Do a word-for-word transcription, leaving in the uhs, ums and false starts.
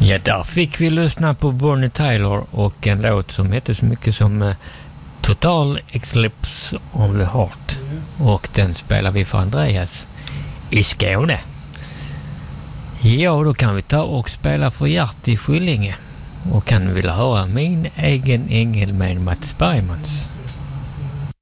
Ja, där fick vi lyssna på Bonnie Tyler och en låt som heter så mycket som uh, Total Eclipse of the Heart. Mm. Och den spelar vi för Andreas i Skåne. Ja, då kan vi ta och spela för Gert i Skillinge. Och kan vilja höra Min egen ängel med Mats Bergmans.